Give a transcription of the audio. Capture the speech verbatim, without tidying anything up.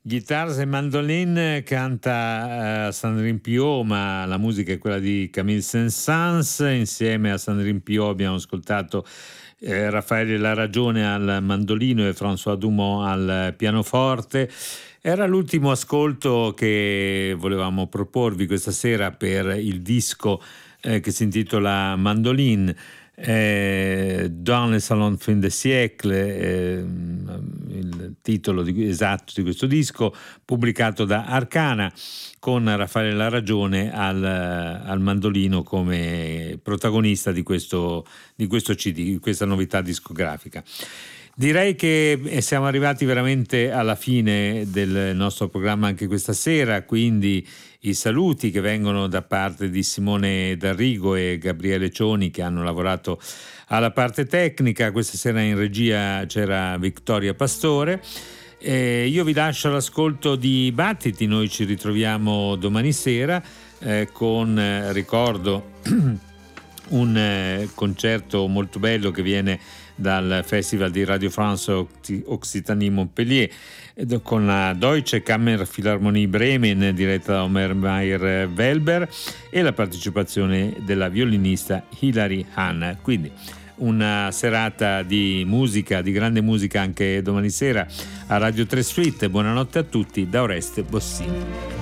Guitars e Mandolin canta uh, Sandrine Piau, ma la musica è quella di Camille Saint-Saëns. Insieme a Sandrine Piau abbiamo ascoltato eh, Raffaele La Ragione al mandolino e François Dumont al pianoforte. Era l'ultimo ascolto che volevamo proporvi questa sera per il disco eh, che si intitola Mandolin. Eh, Dans le salon fin de siècle, eh, il titolo di, esatto di questo disco, pubblicato da Arcana, con Raffaele La Ragione al, al mandolino come protagonista di questo, di questo C D, di questa novità discografica. Direi che siamo arrivati veramente alla fine del nostro programma anche questa sera, quindi i saluti che vengono da parte di Simone D'Arrigo e Gabriele Cioni, che hanno lavorato alla parte tecnica. Questa sera in regia c'era Vittoria Pastore. Eh, io vi lascio all'ascolto di Battiti, noi ci ritroviamo domani sera eh, con, eh, ricordo, un eh, concerto molto bello che viene dal Festival di Radio France Occitanie Montpellier con la Deutsche Kammerphilharmonie Bremen diretta da Omer Mayer-Welber e la partecipazione della violinista Hilary Hahn. Quindi una serata di musica, di grande musica anche domani sera a Radio tre Suite. Buonanotte a tutti da Oreste Bossini.